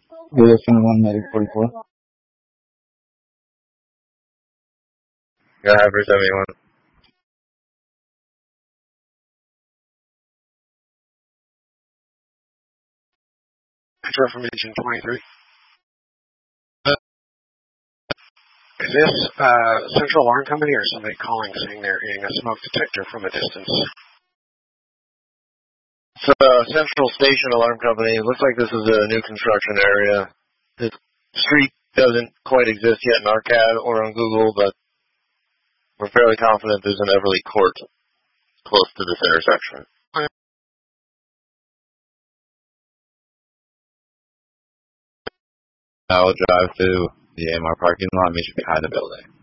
Wilson 1 Medic 44. Yeah, for 71. Information 23. Is this Central Alarm Company or somebody calling saying they're hitting a smoke detector from a distance? So, Central Station Alarm Company. It looks like this is a new construction area. The street doesn't quite exist yet in Arcad or on Google, but we're fairly confident there's an Everly Court close to this intersection. I'll drive to the AMR parking lot, meet you behind the building.